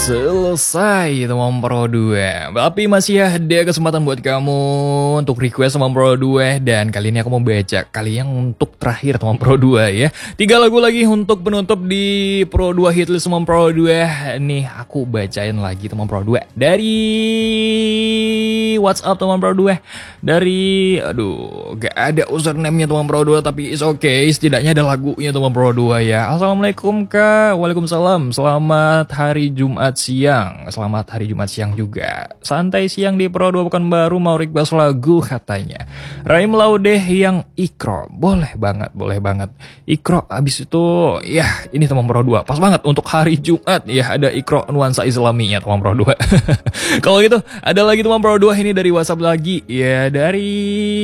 Selesai teman Pro 2. Tapi masih ada kesempatan buat kamu untuk request teman Pro 2. Dan kali ini aku mau baca kali yang untuk terakhir teman Pro 2 ya. 3 lagu lagi untuk penutup di Pro 2 Hitlist teman Pro 2. Nih aku bacain lagi teman Pro 2 dari WhatsApp teman Pro 2. Dari gak ada username-nya teman Pro 2, tapi it's okay, setidaknya ada lagunya teman Pro 2 ya. Assalamualaikum Kak. Waalaikumsalam. Selamat hari Jumat siang. Selamat hari Jumat siang juga. Santai siang di Pro 2 Pekanbaru, mau request lagu katanya. Raim Laudeh yang Ikro. Boleh banget, boleh banget. Ikro abis itu ya ini teman Pro 2. Pas banget untuk hari Jumat ya, ada Ikro nuansa Islaminya teman Pro 2. Kalau gitu ada lagi teman Pro 2 ini dari WhatsApp lagi ya, dari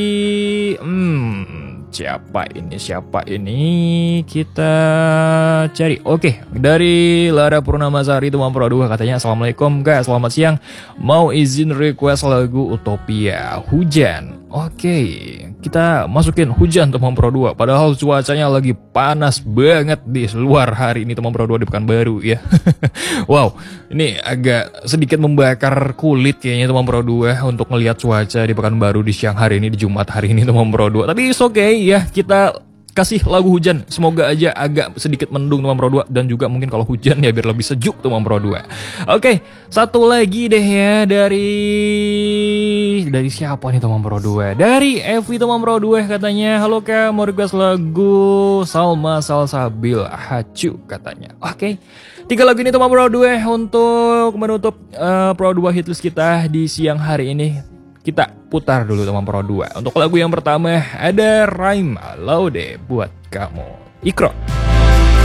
siapa ini kita cari. Oke, dari Lara Purnamasari teman Pro 2 katanya, assalamualaikum Kak, selamat siang, mau izin request lagu Utopia Hujan. Oke, kita masukin hujan teman Pro 2, padahal cuacanya lagi panas banget di luar hari ini teman Pro 2 di Pekanbaru ya. Wow, ini agak sedikit membakar kulit kayaknya teman Pro 2 untuk ngelihat cuaca di Pekanbaru di siang hari ini, di Jumat hari ini teman Pro 2. Tapi it's okay ya, kita kasih lagu hujan, semoga aja agak sedikit mendung teman Pro 2, dan juga mungkin kalau hujan ya biar lebih sejuk teman Pro 2. Oke, satu lagi deh ya, dari siapa nih teman Pro 2? Dari Evi teman Pro 2 katanya, halo Kak, mau request lagu Salma Salsabil Hacu katanya. Oke, 3 lagu ini teman Pro 2 untuk menutup Pro 2 Hitlist kita di siang hari ini. Kita putar dulu teman Pro 2. Untuk lagu yang pertama ada Raim Laude buat kamu, Ikro.